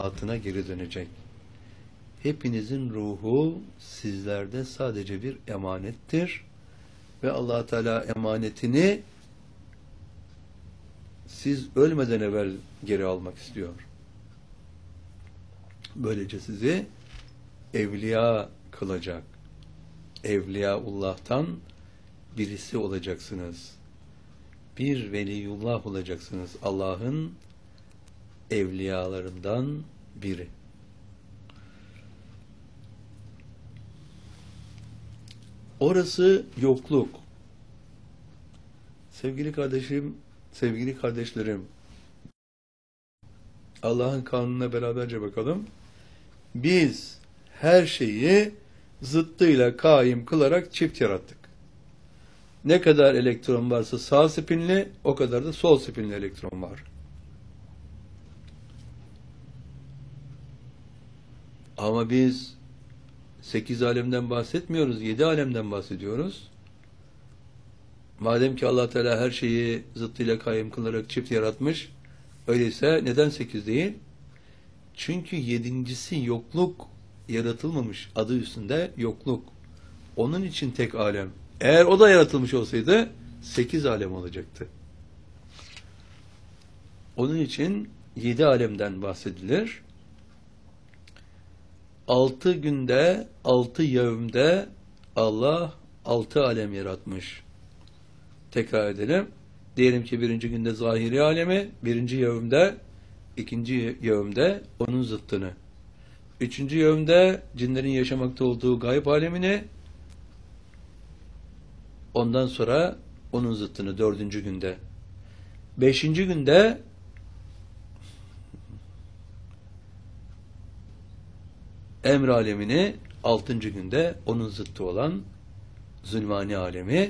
zatına geri dönecek. Hepinizin ruhu sizlerde sadece bir emanettir ve Allah Teala emanetini siz ölmeden evvel geri almak istiyor. Böylece sizi evliya kılacak. Evliyaullah'tan birisi olacaksınız. Bir veliyullah olacaksınız. Allah'ın evliyalarından biri. Orası yokluk. Sevgili kardeşim, sevgili kardeşlerim, Allah'ın kanununa beraberce bakalım. Biz her şeyi zıttıyla kaim kılarak çift yarattık. Ne kadar elektron varsa sağ spinli, o kadar da sol spinli elektron var. Ama biz 8 alemden bahsetmiyoruz, 7 alemden bahsediyoruz. Madem ki Allah Teala her şeyi zıttıyla kaim kılarak çift yaratmış, öyleyse neden 8 değil? Çünkü 7.'si yokluk, yaratılmamış, adı üstünde yokluk. Onun için tek alem. Eğer o da yaratılmış olsaydı 8 alem olacaktı. Onun için 7 alemden bahsedilir. 6 günde, 6 yevmde Allah 6 alem yaratmış. Tekrar edelim. Diyelim ki birinci günde zahiri alemi, birinci yevmde, ikinci yevmde onun zıttını. Üçüncü yevmde cinlerin yaşamakta olduğu gayb alemini, ondan sonra onun zıttını dördüncü günde. Beşinci günde emr alemini, altıncı günde onun zıttı olan zulmani alemi.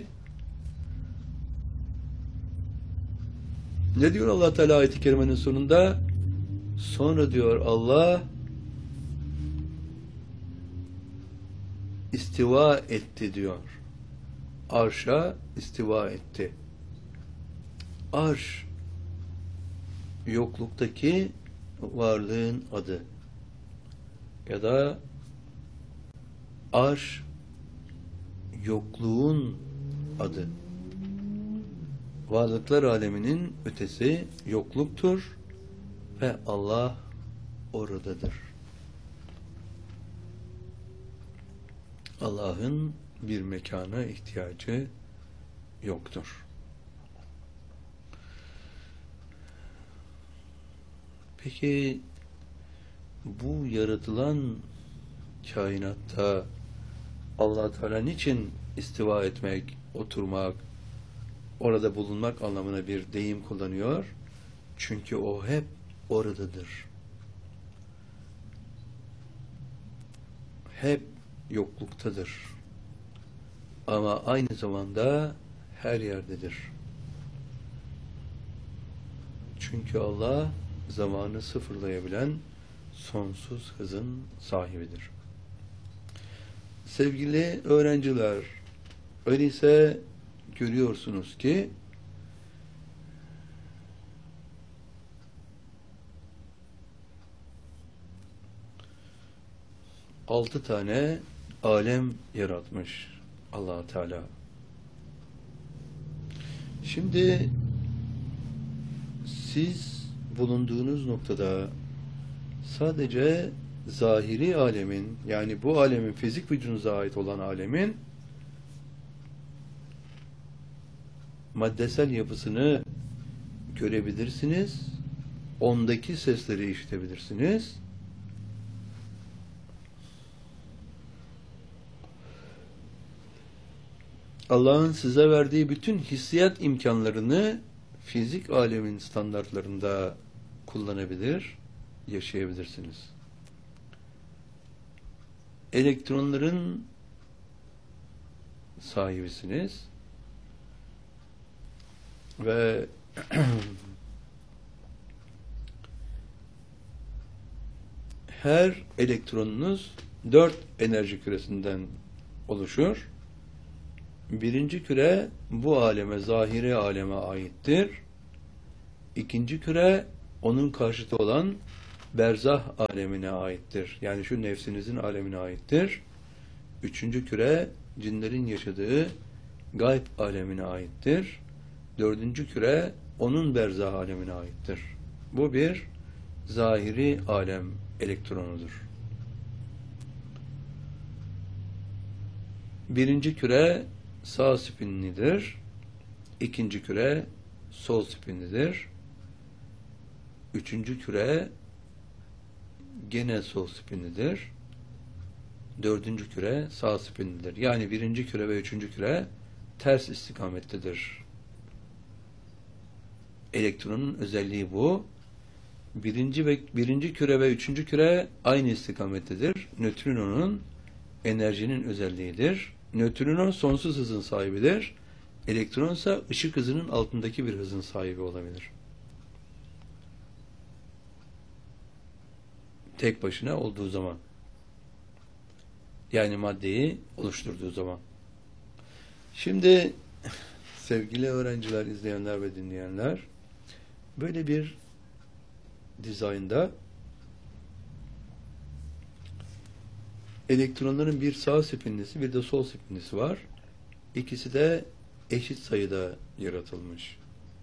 Ne diyor Allah Teala ayet-i kerimenin sonunda? Sonra diyor Allah istiva etti diyor. Arşa istiva etti. Arş yokluktaki varlığın adı. Ya da arş yokluğun adı. Varlıklar aleminin ötesi yokluktur ve Allah oradadır. Allah'ın bir mekana ihtiyacı yoktur. Peki bu yaratılan kainatta Allah Teala niçin istiva etmek, oturmak, orada bulunmak anlamına bir deyim kullanıyor? Çünkü o hep oradadır. Hep yokluktadır. Ama aynı zamanda her yerdedir. Çünkü Allah zamanı sıfırlayabilen sonsuz hızın sahibidir. Sevgili öğrenciler, öyleyse görüyorsunuz ki altı tane alem yaratmış Allah Teala. Şimdi siz bulunduğunuz noktada sadece zahiri alemin, yani bu alemin, fizik vücudunuza ait olan alemin maddesel yapısını görebilirsiniz. Ondaki sesleri işitebilirsiniz. Allah'ın size verdiği bütün hissiyat imkanlarını fizik alemin standartlarında kullanabilir, yaşayabilirsiniz. Elektronların sahibisiniz ve her elektronunuz 4 enerji küresinden oluşur. Birinci küre bu aleme, zahiri aleme aittir. İkinci küre onun karşıtı olan berzah alemine aittir. Yani şu nefsinizin alemine aittir. Üçüncü küre cinlerin yaşadığı gayb alemine aittir. Dördüncü küre onun berzah alemine aittir. Bu bir zahiri alem elektronudur. Birinci küre sağ spinlidir. İkinci küre sol spinlidir. Üçüncü küre gene sol spinlidir. Dördüncü küre sağ spinlidir. Yani birinci küre ve üçüncü küre ters istikamettedir. Elektronun özelliği bu. Birinci küre ve üçüncü küre aynı istikamettedir. Nötrinonun enerjinin özelliğidir. Nötrinon sonsuz hızın sahibidir. Elektron ise ışık hızının altındaki bir hızın sahibi olabilir. Tek başına olduğu zaman. Yani maddeyi oluşturduğu zaman. Şimdi sevgili öğrenciler, izleyenler ve dinleyenler, böyle bir dizaynda elektronların bir sağ spinlisi bir de sol spinlisi var. İkisi de eşit sayıda yaratılmış.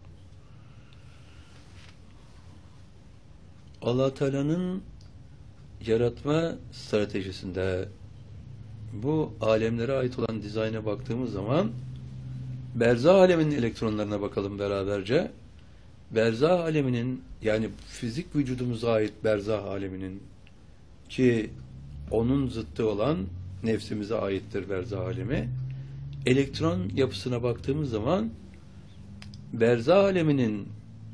Allah Teala'nın yaratma stratejisinde bu alemlere ait olan dizayna baktığımız zaman berzah aleminin elektronlarına bakalım beraberce. Berzah aleminin, yani fizik vücudumuza ait berzah aleminin, ki onun zıttı olan nefsimize aittir berzah alemi. Elektron yapısına baktığımız zaman berzah aleminin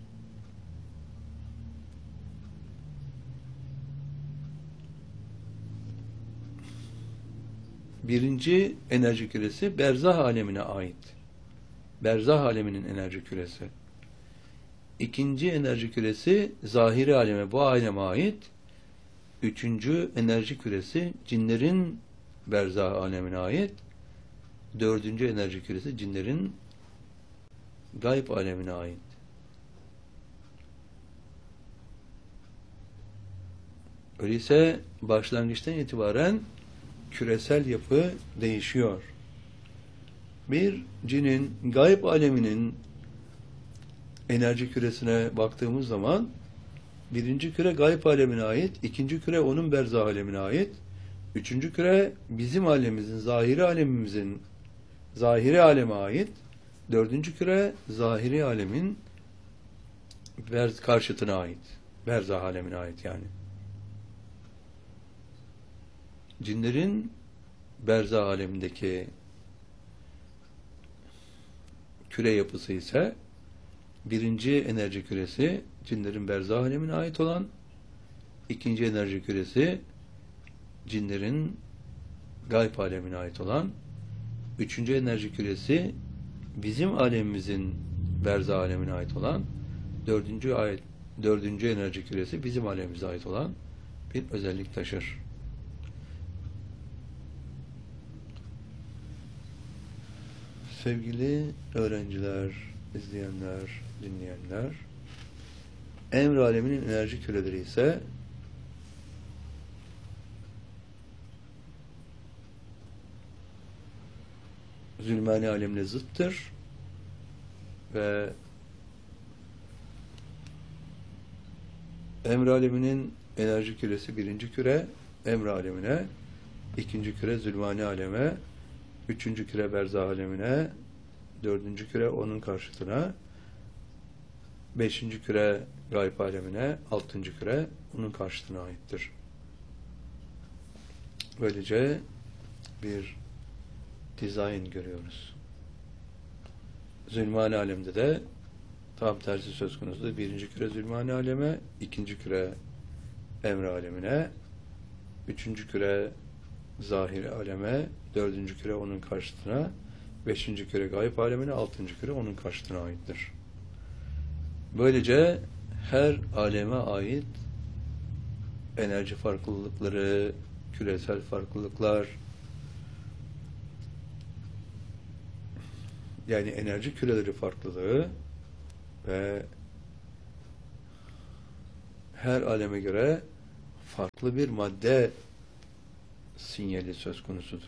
birinci enerji küresi berzah alemine ait. Berzah aleminin enerji küresi. İkinci enerji küresi zahiri aleme, bu aleme ait. Üçüncü enerji küresi cinlerin berzah alemine ait. Dördüncü enerji küresi cinlerin gayb alemine ait. Öyleyse başlangıçtan itibaren küresel yapı değişiyor. Bir cinin gayb aleminin enerji küresine baktığımız zaman birinci küre gayb alemine ait, ikinci küre onun berzah alemine ait, üçüncü küre bizim alemimizin, zahiri alemimizin zahiri aleme ait, dördüncü küre zahiri alemin karşıtına ait, berzah alemine ait yani. Cinlerin berzah alemindeki küre yapısı ise birinci enerji küresi cinlerin berzah alemine ait olan, ikinci enerji küresi cinlerin gayb alemine ait olan, üçüncü enerji küresi bizim alemimizin berzah alemine ait olan, dördüncü enerji küresi bizim alemimize ait olan bir özellik taşır. Sevgili öğrenciler, izleyenler, dinleyenler, emr aleminin enerji küreleri ise zulmani alemle zıttır ve emr aleminin enerji küresi birinci küre emr alemine, ikinci küre zulmani aleme, üçüncü küre berzah alemine, dördüncü küre onun karşıtına, beşinci küre gayb alemine, altıncı küre onun karşıtına aittir. Böylece bir dizayn görüyoruz. Zulmani alemde de tam tersi söz konusu. Birinci küre zulmani aleme, ikinci küre emr alemine, üçüncü küre zahiri aleme, dördüncü küre onun karşıtına, beşinci küre gayb alemine, altıncı küre onun karşıtına aittir. Böylece her aleme ait enerji farklılıkları, küresel farklılıklar, yani enerji küreleri farklılığı ve her aleme göre farklı bir madde sinyali söz konusudur.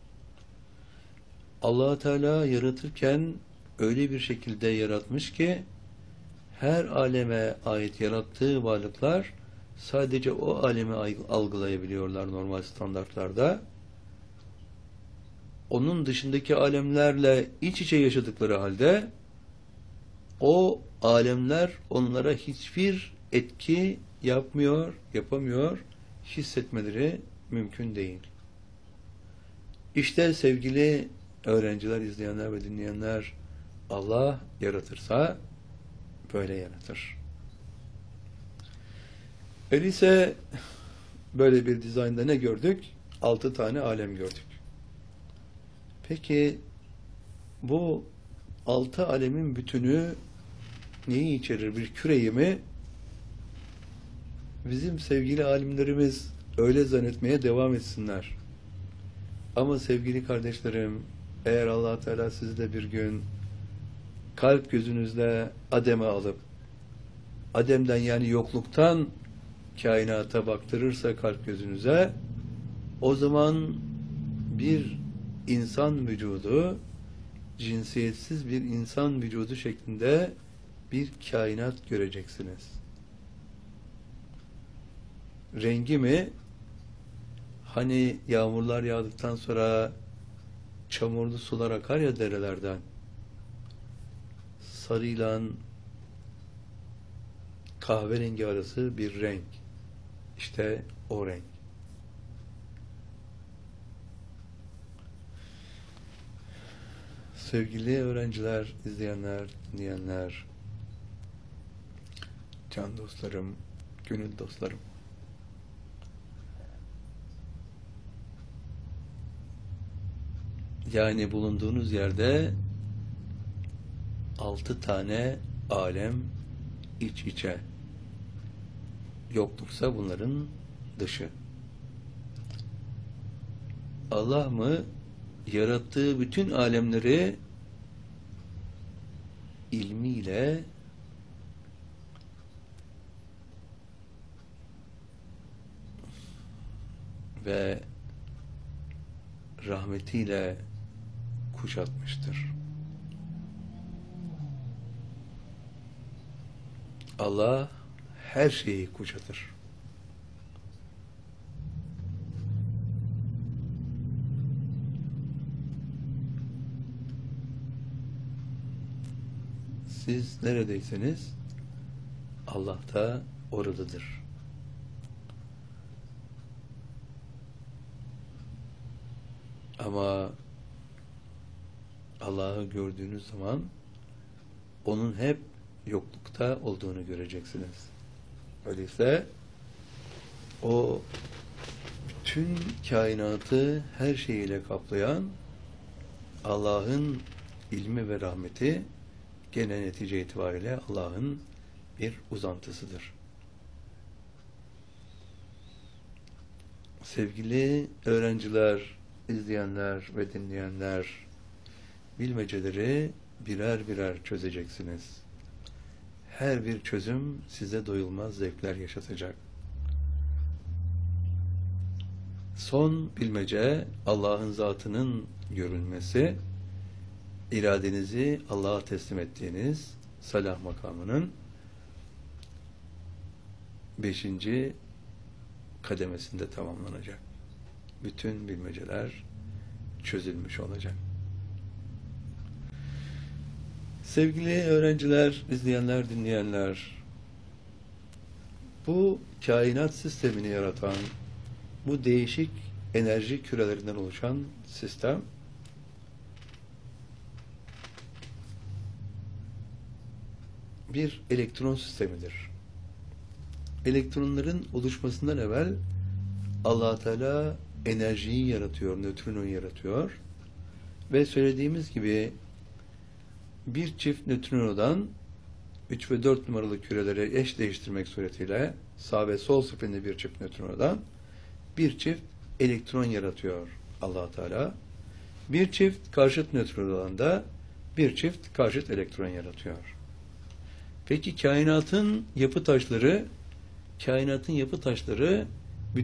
Allah Teala yaratırken öyle bir şekilde yaratmış ki her aleme ait yarattığı varlıklar sadece o alemi algılayabiliyorlar normal standartlarda. Onun dışındaki alemlerle iç içe yaşadıkları halde o alemler onlara hiçbir etki yapmıyor, yapamıyor, hissetmeleri mümkün değil. İşte sevgili öğrenciler, izleyenler ve dinleyenler, Allah yaratırsa böyle yaratır. Öyleyse böyle bir dizaynda ne gördük? 6 tane alem gördük. Peki bu 6 alemin bütünü neyi içerir? Bir küreyi mi? Bizim sevgili alimlerimiz öyle zannetmeye devam etsinler. Ama sevgili kardeşlerim, eğer Allah Teala sizi de bir gün kalp gözünüzle Adem'e alıp Adem'den yani yokluktan kainata baktırırsa kalp gözünüze, o zaman bir insan vücudu, cinsiyetsiz bir insan vücudu şeklinde bir kainat göreceksiniz. Rengi mi? Hani yağmurlar yağdıktan sonra çamurlu sular akar ya derelerden. Sarıyla kahverengi arası bir renk. İşte o renk. Sevgili öğrenciler, izleyenler, dinleyenler, can dostlarım, gönül dostlarım. Yani bulunduğunuz yerde 6 tane alem iç içe. Yokluksa bunların dışı. Allah mı yarattığı bütün alemleri ilmiyle ve rahmetiyle kuşatmıştır. Allah her şeyi kuşatır. Siz neredeyseniz Allah da oradadır. Ama Allah'ı gördüğünüz zaman onun hep yoklukta olduğunu göreceksiniz. Öyleyse o bütün kainatı her şeyiyle kaplayan Allah'ın ilmi ve rahmeti gene netice itibariyle Allah'ın bir uzantısıdır. Sevgili öğrenciler, izleyenler ve dinleyenler, bilmeceleri birer birer çözeceksiniz. Her bir çözüm size doyulmaz zevkler yaşatacak. Son bilmece Allah'ın zatının görülmesi, iradenizi Allah'a teslim ettiğiniz salah makamının 5. kademesinde tamamlanacak. Bütün bilmeceler çözülmüş olacak. Sevgili öğrenciler, izleyenler, dinleyenler, bu kainat sistemini yaratan, bu değişik enerji kürelerinden oluşan sistem, bir elektron sistemidir. Elektronların oluşmasından evvel Allah Teala enerjiyi yaratıyor, nötrinoyu yaratıyor ve söylediğimiz gibi bir çift nötrinodan 3 ve 4 numaralı küreleri eş değiştirmek suretiyle sağ ve sol spinli bir çift nötrinodan bir çift elektron yaratıyor Allah Teala. Bir çift karşıt nötrinodan da bir çift karşıt elektron yaratıyor. Peki kainatın yapı taşları kainatın yapı taşları